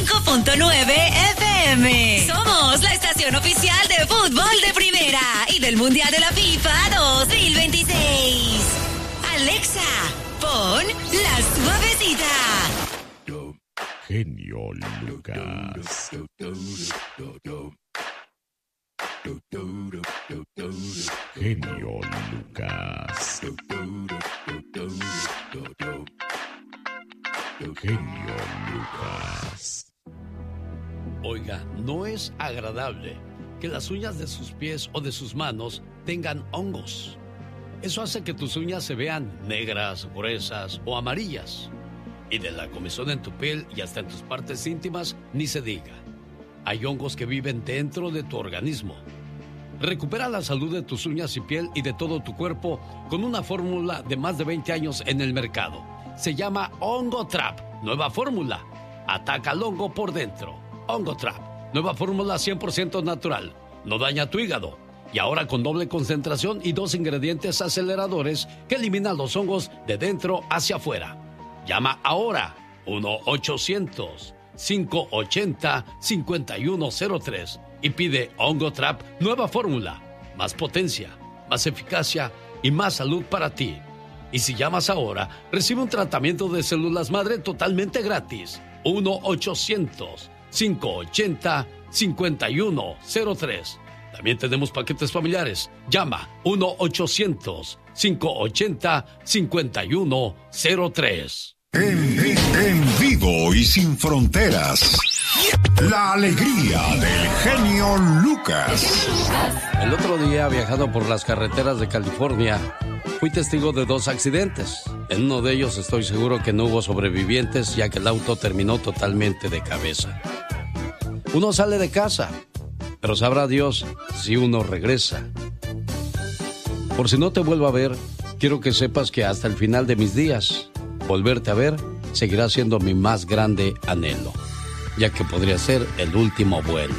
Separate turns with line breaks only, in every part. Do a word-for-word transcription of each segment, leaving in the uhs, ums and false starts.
cinco punto nueve F M. Somos la estación oficial de fútbol de primera y del Mundial de la FIFA dos mil veintiséis. Alexa, pon La Suavecita.
Genio Lucas. Genio Lucas. Genio Lucas.
Oiga, no es agradable que las uñas de sus pies o de sus manos tengan hongos. Eso hace que tus uñas se vean negras, gruesas o amarillas. Y de la comezón en tu piel y hasta en tus partes íntimas, ni se diga. Hay hongos que viven dentro de tu organismo. Recupera la salud de tus uñas y piel y de todo tu cuerpo con una fórmula de más de veinte años en el mercado. Se llama Hongo Trap, nueva fórmula. Ataca al hongo por dentro. Hongo Trap, nueva fórmula cien por ciento natural. No daña tu hígado. Y ahora con doble concentración y dos ingredientes aceleradores que eliminan los hongos de dentro hacia afuera. Llama ahora uno ochocientos, cinco ochenta, cincuenta y uno cero tres y pide Hongo Trap nueva fórmula. Más potencia, más eficacia y más salud para ti. Y si llamas ahora, recibe un tratamiento de células madre totalmente gratis. uno ochocientos, cinco ochenta, cincuenta y uno cero tres. También tenemos paquetes familiares. Llama uno ochocientos, cinco ochenta, cincuenta y uno cero tres.
En, en, en vivo y sin fronteras. La alegría del genio Lucas.
El otro día, viajando por las carreteras de California, fui testigo de dos accidentes. En uno de ellos estoy seguro que no hubo sobrevivientes, ya que el auto terminó totalmente de cabeza. Uno sale de casa, pero sabrá Dios si uno regresa. Por si no te vuelvo a ver, quiero que sepas que hasta el final de mis días, volverte a ver seguirá siendo mi más grande anhelo, ya que podría ser el último vuelo.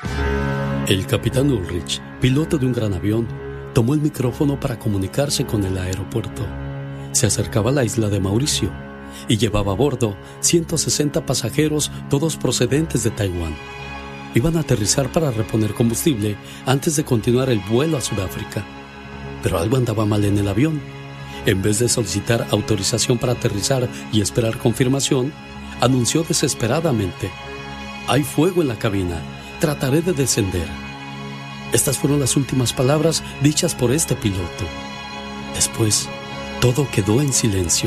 El capitán Ulrich, piloto de un gran avión, tomó el micrófono para comunicarse con el aeropuerto. Se acercaba a la isla de Mauricio y llevaba a bordo ciento sesenta pasajeros, todos procedentes de Taiwán. Iban a aterrizar para reponer combustible antes de continuar el vuelo a Sudáfrica. Pero algo andaba mal en el avión. En vez de solicitar autorización para aterrizar y esperar confirmación, anunció desesperadamente: «Hay fuego en la cabina, trataré de descender». Estas fueron las últimas palabras dichas por este piloto. Después, todo quedó en silencio.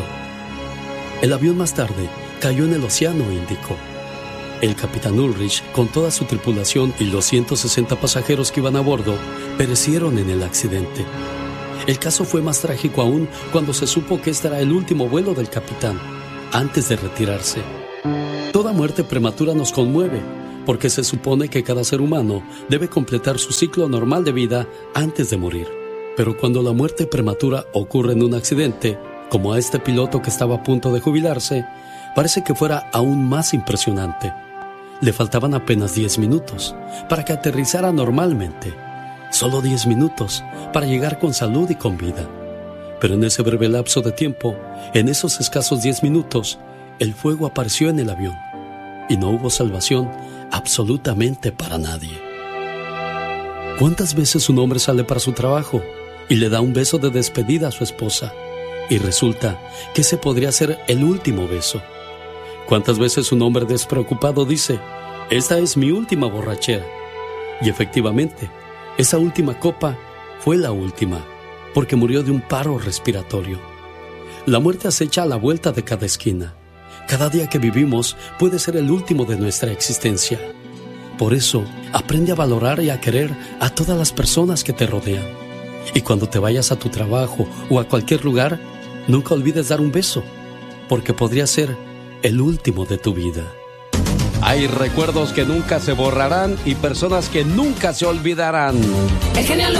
El avión más tarde cayó en el Océano Índico. El capitán Ulrich, con toda su tripulación y los ciento sesenta pasajeros que iban a bordo, perecieron en el accidente. El caso fue más trágico aún cuando se supo que este era el último vuelo del capitán, antes de retirarse. Toda muerte prematura nos conmueve, porque se supone que cada ser humano debe completar su ciclo normal de vida antes de morir. Pero cuando la muerte prematura ocurre en un accidente, como a este piloto que estaba a punto de jubilarse, parece que fuera aún más impresionante. Le faltaban apenas diez minutos para que aterrizara normalmente. Solo diez minutos para llegar con salud y con vida. Pero en ese breve lapso de tiempo, en esos escasos diez minutos, el fuego apareció en el avión y no hubo salvación absolutamente para nadie. ¿Cuántas veces un hombre sale para su trabajo y le da un beso de despedida a su esposa y resulta que ese podría ser el último beso? ¿Cuántas veces un hombre despreocupado dice: «Esta es mi última borrachera»? Y efectivamente, esa última copa fue la última, porque murió de un paro respiratorio. La muerte acecha a la vuelta de cada esquina. Cada día que vivimos puede ser el último de nuestra existencia. Por eso, aprende a valorar y a querer a todas las personas que te rodean. Y cuando te vayas a tu trabajo o a cualquier lugar, nunca olvides dar un beso, porque podría ser el último de tu vida. Hay recuerdos que nunca se borrarán y personas que nunca se olvidarán.
El genio